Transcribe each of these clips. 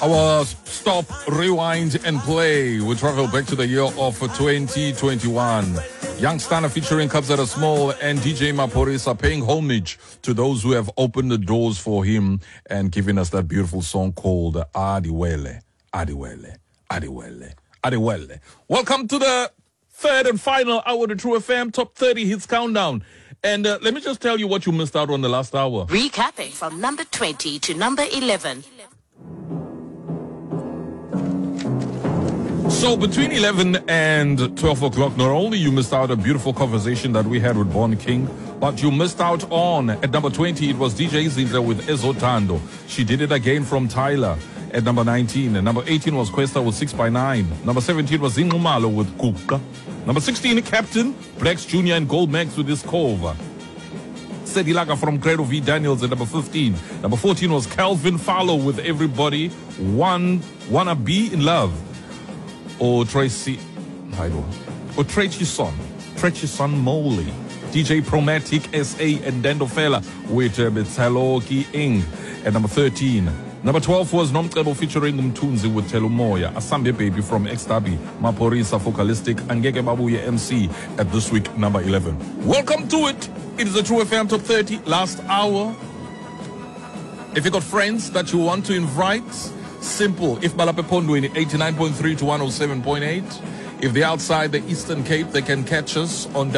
Our stop, rewind, and play. We travel back to the year of 2021. Young Stunner featuring Kabza Small and DJ Maphorisa paying homage to those who have opened the doors for him and giving us that beautiful song called Adiwele, Adiwele, Adiwele, Adiwele. Welcome to the third and final hour of the True FM Top 30 Hits Countdown. And let me just tell you what you missed out on the last hour. Recapping from number 20 to number 11. So between 11 and 12 o'clock, not only you missed out a beautiful conversation that we had with Bon King, but you missed out on, at number 20, it was DJ Zinhle with Ezotando. She did it again from Tyler at number 19. And number 18 was Questa with 6x9. Number 17 was Zinqumalo with Kuka. Number 16, Captain, Blacks Jr. and Gold Max with Iskova. Sedilaka from Credo V. Daniels at number 15. Number 14 was Calvin Farlow with Everybody Wanna Be in Love. Or Tracy, I don't know. Or Trechi Moley, DJ Promatic SA and Dandofela with Betaloki Ing at number 13. Number 12 was Nomcebo featuring Mtunzi with Telumoya, Asambe Baby from X-Tabi, Maphorisa Focalistic, and Ngeke Babuye MC at this week number 11. Welcome to it. It is the True FM Top 30 last hour. If you got friends that you want to invite, simple. If Balape Pondweni 89.3 to 107.8. If they're outside the Eastern Cape, they can catch us on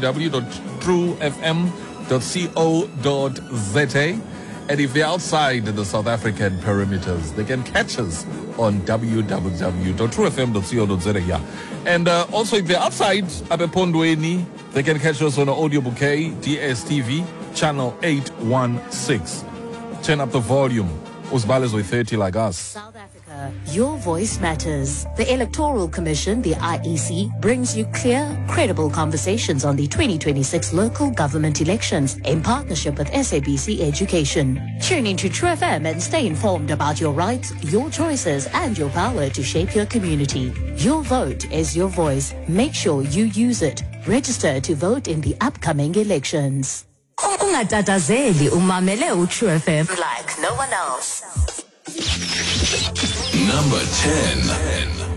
www.truefm.co.za. And if they're outside the South African perimeters, they can catch us on www.truefm.co.za. And also, if they're outside Abe Pondweni, they can catch us on Audio Bouquet, DSTV, channel 816. Turn up the volume. Usbales with 30 like us. South Africa, your voice matters. The Electoral Commission, the IEC, brings you clear, credible conversations on the 2026 local government elections in partnership with SABC Education. Tune into True FM and stay informed about your rights, your choices, and your power to shape your community. Your vote is your voice. Make sure you use it. Register to vote in the upcoming elections. Ungatatazeli umamele uTrue FM Like no one else. Number 10.